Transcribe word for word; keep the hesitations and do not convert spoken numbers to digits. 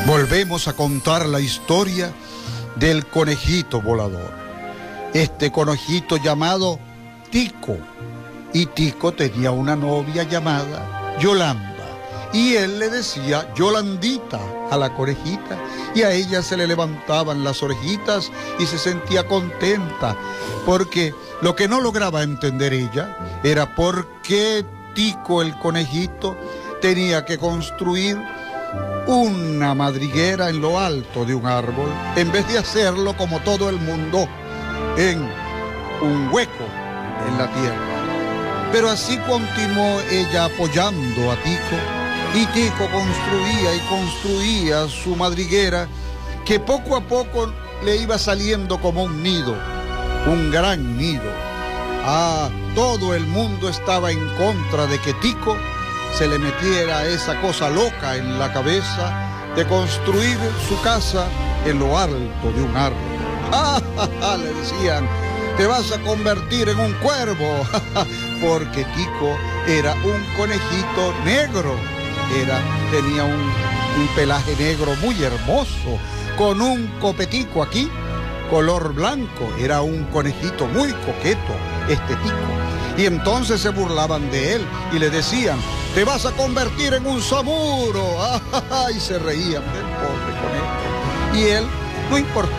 Volvemos a contar la historia del conejito volador. Este conejito llamado Tico. Y Tico tenía una novia llamada Yolanda. Y él le decía Yolandita a la conejita. Y a ella se le levantaban las orejitas y se sentía contenta. Porque lo que no lograba entender ella era por qué Tico el conejito tenía que construir una madriguera en lo alto de un árbol, en vez de hacerlo como todo el mundo, en un hueco en la tierra. Pero así continuó ella apoyando a Tico, y Tico construía y construía su madriguera, que poco a poco le iba saliendo como un nido, un gran nido. Ah, todo el mundo estaba en contra de que Tico se le metiera esa cosa loca en la cabeza de construir su casa en lo alto de un árbol. ¡Ja, ja, ja! Le decían, te vas a convertir en un cuervo, porque Tico era un conejito negro, era, tenía un, un pelaje negro muy hermoso, con un copetico aquí, color blanco, era un conejito muy coqueto, este Tico. Y entonces se burlaban de él y le decían, te vas a convertir en un samuro. Y se reían del pobre conejo. Y él no importaba.